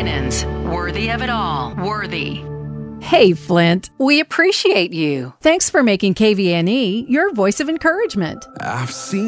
Winans. Worthy of it all. Worthy. Hey, Flint, we appreciate you. Thanks for making KVNE your voice of encouragement. I've seen